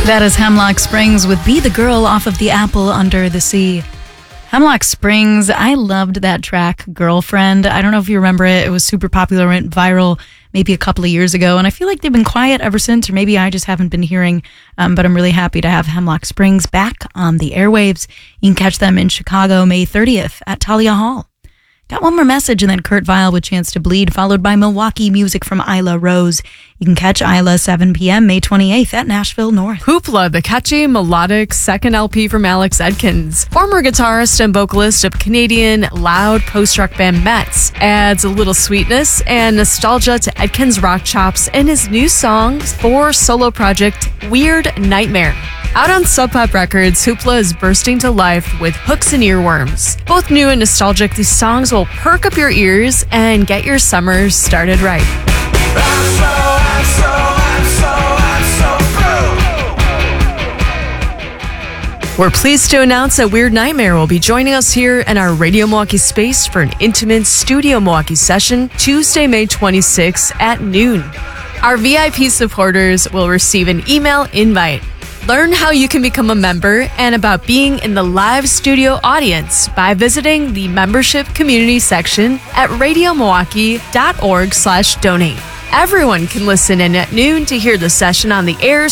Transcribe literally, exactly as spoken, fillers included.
That is Hemlock Springs with Be the Girl off of the Apple Under the Sea. Hemlock Springs, I loved that track, Girlfriend. I don't know if you remember it. It was super popular, went viral maybe a couple of years ago, and I feel like they've been quiet ever since, or maybe I just haven't been hearing, um, but I'm really happy to have Hemlock Springs back on the airwaves. You can catch them in Chicago May thirtieth at Talia Hall. Got one more message, and then Kurt Vile with Chance to Bleed, followed by Milwaukee music from Isla Rose. You can catch Isla seven p.m. May twenty-eighth at Nashville North. Hoopla, the catchy, melodic second L P from Alex Edkins, former guitarist and vocalist of Canadian loud post-rock band Mets, adds a little sweetness and nostalgia to Edkins' rock chops in his new song for solo project, Weird Nightmare. Out on Sub Pop Records, Hoopla is bursting to life with hooks and earworms. Both new and nostalgic, these songs will perk up your ears and get your summer started right. I'm so, I'm so, I'm so, I'm so We're pleased to announce that Weird Nightmare will be joining us here in our Radio Milwaukee space for an intimate Studio Milwaukee session Tuesday, May twenty-sixth at noon. Our V I P supporters will receive an email invite. Learn how you can become a member and about being in the live studio audience by visiting the membership community section at radiomilwaukee.org slash donate. Everyone can listen in at noon to hear the session on the air